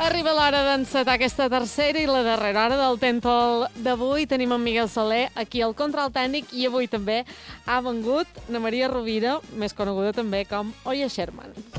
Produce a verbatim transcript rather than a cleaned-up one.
Arriba l'hora d'encetar aquesta tercera i la darrera hora del Tentol d'avui. Tenim en Miguel Soler aquí al control tècnic i avui també ha vengut na Maria Rovira, més coneguda també com Oia Sherman.